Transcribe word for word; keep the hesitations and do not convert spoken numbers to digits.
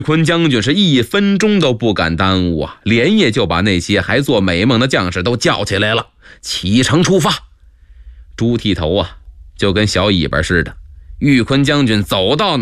坤将军是一分钟都不敢耽误啊，连夜就把那些还做美梦的将士都叫起来了，启程出发。猪剃头啊，就跟小尾巴似的，玉坤将军走到哪